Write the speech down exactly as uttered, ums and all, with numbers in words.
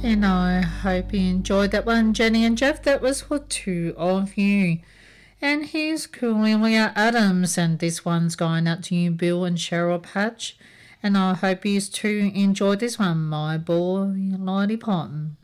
And I hope you enjoyed that one, Jenny and Jeff. That was for two of you. And here's Cornelia Adams, and this one's going out to you, Bill and Cheryl Patch. And I hope you too enjoyed this one, My Boy Lottie Potton.